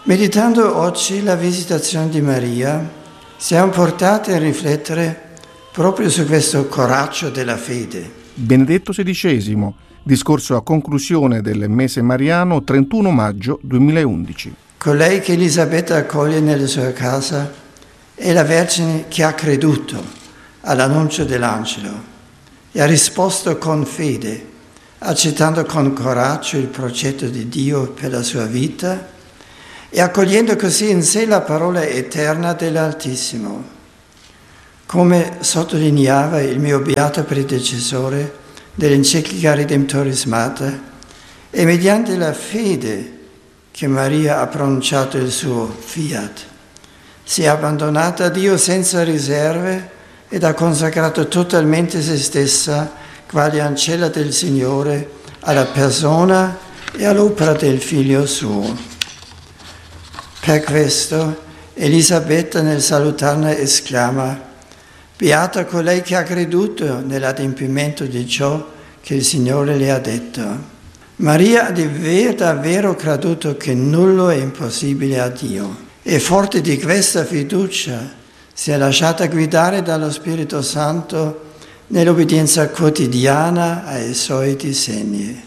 Meditando oggi la visitazione di Maria, siamo portati a riflettere proprio su questo coraggio della fede. Benedetto XVI, discorso a conclusione del mese mariano 31 maggio 2011. Colei che Elisabetta accoglie nella sua casa è la Vergine che ha creduto all'annuncio dell'angelo e ha risposto con fede, accettando con coraggio il progetto di Dio per la sua vita e accogliendo così in sé la parola eterna dell'Altissimo. Come sottolineava il mio beato predecessore dell'enciclica Redemptoris Mater, è mediante la fede che Maria ha pronunciato il suo fiat. Si è abbandonata a Dio senza riserve ed ha consacrato totalmente se stessa, quale ancella del Signore, alla persona e all'opera del Figlio suo. Per questo Elisabetta nel salutarla esclama: beata colei che ha creduto nell'adempimento di ciò che il Signore le ha detto. Maria ha davvero creduto che nulla è impossibile a Dio e forte di questa fiducia si è lasciata guidare dallo Spirito Santo nell'obbedienza quotidiana ai suoi disegni.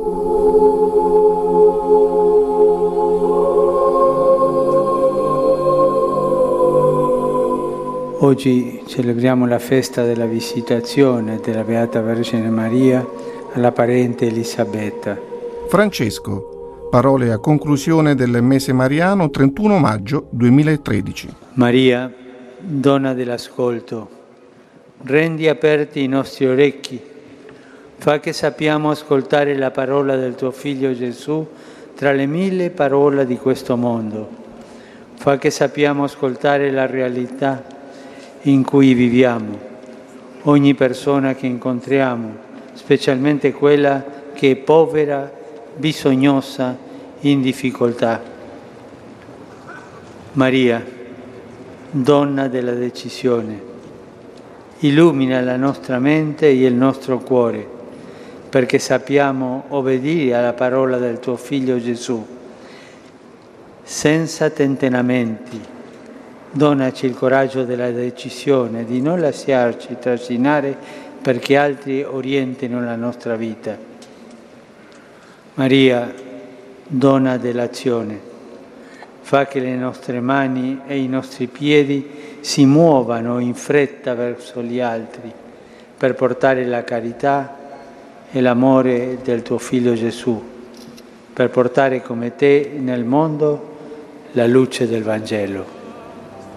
Oggi celebriamo la festa della visitazione della Beata Vergine Maria alla parente Elisabetta. Francesco, parole a conclusione del mese mariano 31 maggio 2013. Maria, donna dell'ascolto, rendi aperti i nostri orecchi, fa che sappiamo ascoltare la parola del tuo Figlio Gesù tra le 1000 parole di questo mondo, fa che sappiamo ascoltare la realtà in cui viviamo, ogni persona che incontriamo, specialmente quella che è povera, bisognosa, in difficoltà. Maria, donna della decisione, illumina la nostra mente e il nostro cuore, perché sappiamo obbedire alla parola del tuo Figlio Gesù, senza tentennamenti. Donaci il coraggio della decisione di non lasciarci trascinare perché altri orientino la nostra vita. Maria, donna dell'azione, fa che le nostre mani e i nostri piedi si muovano in fretta verso gli altri per portare la carità e l'amore del tuo Figlio Gesù, per portare come te nel mondo la luce del Vangelo.